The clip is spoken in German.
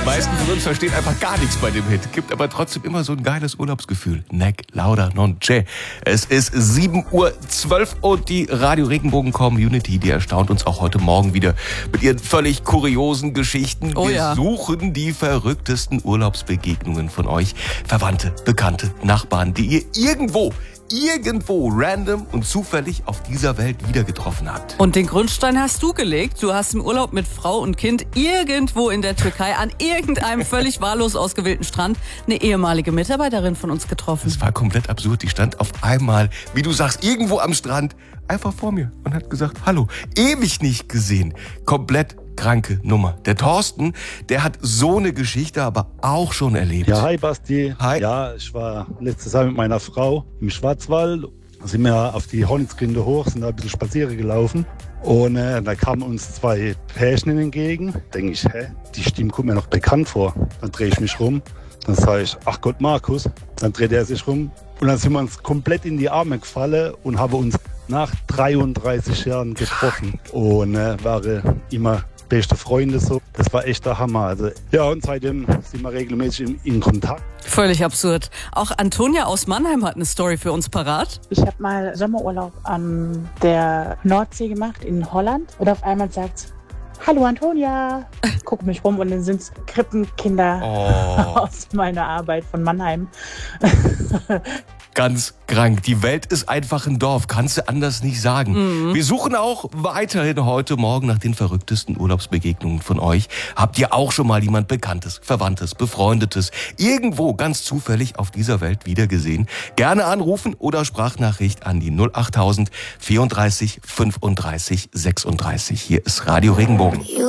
meisten von uns verstehen einfach gar nichts bei dem Hit, gibt aber trotzdem immer so ein geiles Urlaubsgefühl. Nec lauda non c'è. Es ist 7:12 Uhr und die Radio Regenbogen Community, die erstaunt uns auch heute Morgen wieder mit ihren völlig kuriosen Geschichten. Wir suchen die verrücktesten Urlaubsbegegnungen von euch. Verwandte, Bekannte, Nachbarn, die ihr irgendwo random und zufällig auf dieser Welt wieder getroffen habt. Und den Grundstein hast du gelegt. Du hast im Urlaub mit Frau und Kind irgendwo in der Türkei an irgendeinem völlig wahllos ausgewählten Strand eine ehemalige Mitarbeiterin von uns getroffen. Das war komplett absurd. Die stand auf einmal, wie du sagst, irgendwo am Strand, einfach vor mir und hat gesagt, hallo, ewig nicht gesehen. Komplett kranke Nummer. Der Thorsten, der hat so eine Geschichte aber auch schon erlebt. Ja, hi Basti. Hi. Ja, ich war letztes Jahr mit meiner Frau im Schwarzwald. Da sind wir auf die Hornitzgründe hoch, sind da ein bisschen spazieren gelaufen. Und da kamen uns zwei Pärchen entgegen. Denke ich, die Stimme kommt mir noch bekannt vor. Dann drehe ich mich rum. Dann sage ich, ach Gott, Markus. Dann dreht er sich rum. Und dann sind wir uns komplett in die Arme gefallen und haben uns nach 33 Jahren getroffen. Und waren immer beste Freunde so. Das war echt der Hammer. Also, ja, und seitdem sind wir regelmäßig in Kontakt. Völlig absurd. Auch Antonia aus Mannheim hat eine Story für uns parat. Ich habe mal Sommerurlaub an der Nordsee gemacht in Holland und auf einmal sagt hallo Antonia. Guck mich rum und dann sind es Krippenkinder aus meiner Arbeit von Mannheim. Ganz krank. Die Welt ist einfach ein Dorf, kannst du anders nicht sagen. Wir suchen auch weiterhin heute Morgen nach den verrücktesten Urlaubsbegegnungen von euch. Habt ihr auch schon mal jemand Bekanntes, Verwandtes, Befreundetes irgendwo ganz zufällig auf dieser Welt wiedergesehen? Gerne anrufen oder Sprachnachricht an die 08000 34 35 36. Hier ist Radio Regenbogen.